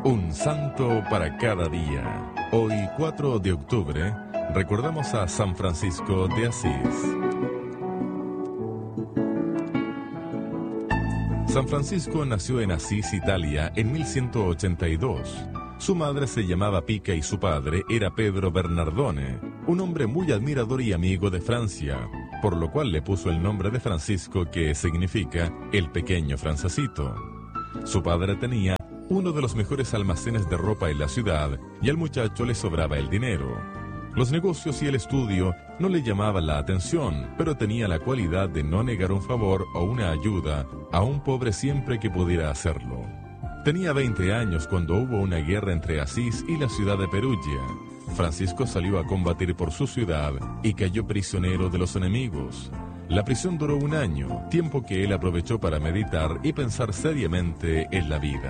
Un santo para cada día. Hoy, 4 de octubre, recordamos a San Francisco de Asís. San Francisco nació en Asís, Italia, en 1182. Su madre se llamaba Pica y su padre era Pedro Bernardone, un hombre muy admirador y amigo de Francia, por lo cual le puso el nombre de Francisco, que significa el pequeño Francesito. Su padre tenía uno de los mejores almacenes de ropa en la ciudad y al muchacho le sobraba el dinero. Los negocios y el estudio no le llamaban la atención, pero tenía la cualidad de no negar un favor o una ayuda a un pobre siempre que pudiera hacerlo. Tenía 20 años cuando hubo una guerra entre Asís y la ciudad de Perugia. Francisco salió a combatir por su ciudad y cayó prisionero de los enemigos. La prisión duró 1 año, tiempo que él aprovechó para meditar y pensar seriamente en la vida.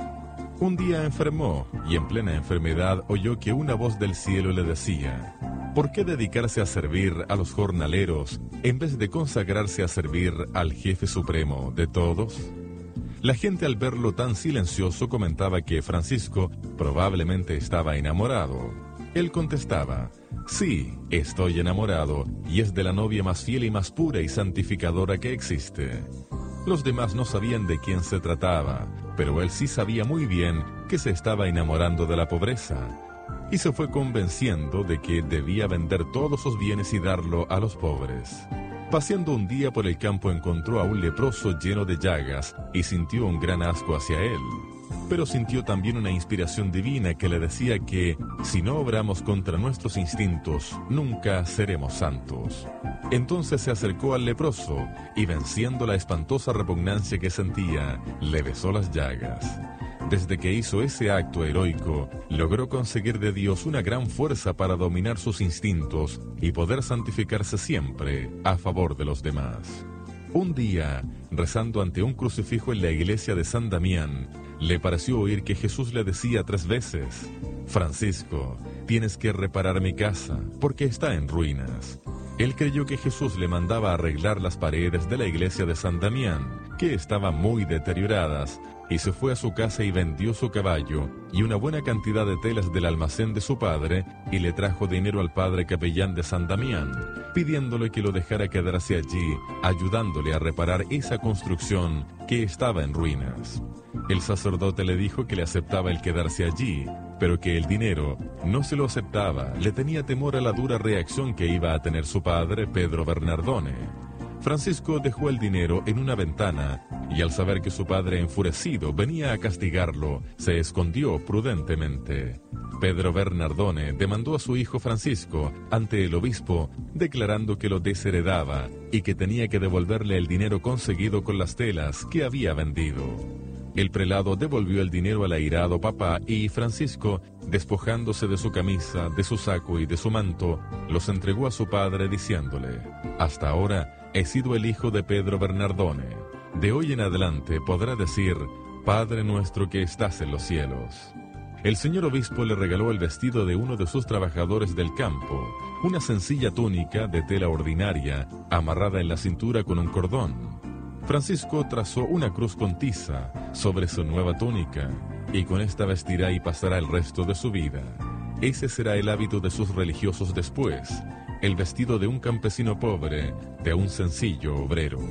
Un día enfermó y en plena enfermedad oyó que una voz del cielo le decía: ¿por qué dedicarse a servir a los jornaleros en vez de consagrarse a servir al jefe supremo de todos? La gente, al verlo tan silencioso, comentaba que Francisco probablemente estaba enamorado. Él contestaba: sí, estoy enamorado, y es de la novia más fiel y más pura y santificadora que existe. Los demás no sabían de quién se trataba, pero él sí sabía muy bien que se estaba enamorando de la pobreza, y se fue convenciendo de que debía vender todos sus bienes y darlo a los pobres. Paseando un día por el campo encontró a un leproso lleno de llagas y sintió un gran asco hacia él. Pero sintió también una inspiración divina que le decía que, si no obramos contra nuestros instintos, nunca seremos santos. Entonces se acercó al leproso y, venciendo la espantosa repugnancia que sentía, le besó las llagas. Desde que hizo ese acto heroico, logró conseguir de Dios una gran fuerza para dominar sus instintos y poder santificarse siempre a favor de los demás. Un día, rezando ante un crucifijo en la iglesia de San Damián, le pareció oír que Jesús le decía 3 veces: Francisco, tienes que reparar mi casa, porque está en ruinas. Él creyó que Jesús le mandaba arreglar las paredes de la iglesia de San Damián, que estaban muy deterioradas, y se fue a su casa y vendió su caballo y una buena cantidad de telas del almacén de su padre, y le trajo dinero al padre capellán de San Damián, pidiéndole que lo dejara quedarse allí, ayudándole a reparar esa construcción que estaba en ruinas. El sacerdote le dijo que le aceptaba el quedarse allí, pero que el dinero no se lo aceptaba, le tenía temor a la dura reacción que iba a tener su padre, Pedro Bernardone. Francisco dejó el dinero en una ventana y, al saber que su padre, enfurecido, venía a castigarlo, se escondió prudentemente. Pedro Bernardone demandó a su hijo Francisco ante el obispo, declarando que lo desheredaba y que tenía que devolverle el dinero conseguido con las telas que había vendido. El prelado devolvió el dinero al airado papá y Francisco, despojándose de su camisa, de su saco y de su manto, los entregó a su padre diciéndole: hasta ahora he sido el hijo de Pedro Bernardone. De hoy en adelante podrá decir: Padre nuestro que estás en los cielos. El señor obispo le regaló el vestido de uno de sus trabajadores del campo, una sencilla túnica de tela ordinaria, amarrada en la cintura con un cordón. Francisco trazó una cruz con tiza sobre su nueva túnica, y con esta vestirá y pasará el resto de su vida. Ese será el hábito de sus religiosos después, el vestido de un campesino pobre, de un sencillo obrero.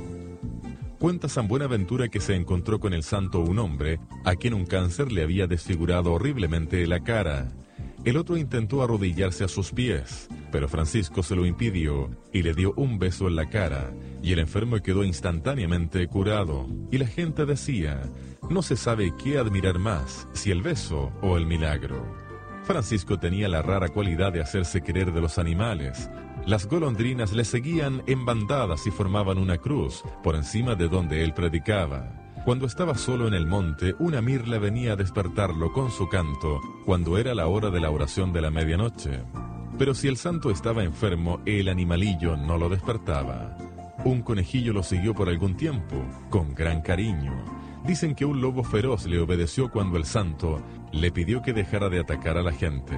Cuenta San Buenaventura que se encontró con el santo un hombre a quien un cáncer le había desfigurado horriblemente la cara. El otro intentó arrodillarse a sus pies, pero Francisco se lo impidió y le dio un beso en la cara, y el enfermo quedó instantáneamente curado. Y la gente decía: no se sabe qué admirar más, si el beso o el milagro. Francisco tenía la rara cualidad de hacerse querer de los animales. Las golondrinas le seguían en bandadas y formaban una cruz por encima de donde él predicaba. Cuando estaba solo en el monte, una mirla venía a despertarlo con su canto cuando era la hora de la oración de la medianoche. Pero si el santo estaba enfermo, el animalillo no lo despertaba. Un conejillo lo siguió por algún tiempo, con gran cariño. Dicen que un lobo feroz le obedeció cuando el santo le pidió que dejara de atacar a la gente.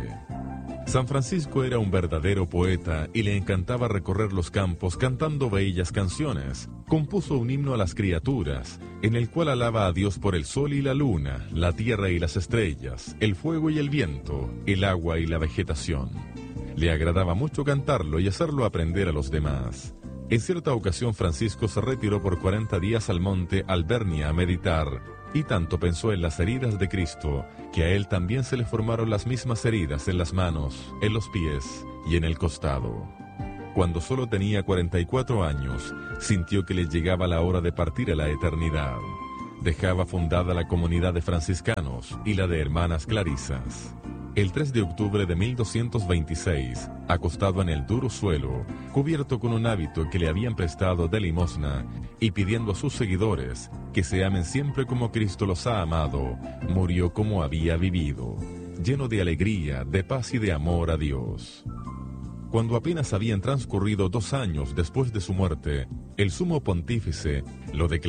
San Francisco era un verdadero poeta y le encantaba recorrer los campos cantando bellas canciones, compuso un himno a las criaturas, en el cual alaba a Dios por el sol y la luna, la tierra y las estrellas, el fuego y el viento, el agua y la vegetación. Le agradaba mucho cantarlo y hacerlo aprender a los demás. En cierta ocasión Francisco se retiró por 40 días al monte Albernia a meditar, y tanto pensó en las heridas de Cristo, que a él también se le formaron las mismas heridas en las manos, en los pies y en el costado. Cuando solo tenía 44 años, sintió que le llegaba la hora de partir a la eternidad. Dejaba fundada la comunidad de franciscanos y la de hermanas clarisas. El 3 de octubre de 1226, acostado en el duro suelo, cubierto con un hábito que le habían prestado de limosna, y pidiendo a sus seguidores que se amen siempre como Cristo los ha amado, murió como había vivido, lleno de alegría, de paz y de amor a Dios. Cuando apenas habían transcurrido 2 años después de su muerte, el sumo pontífice lo declaró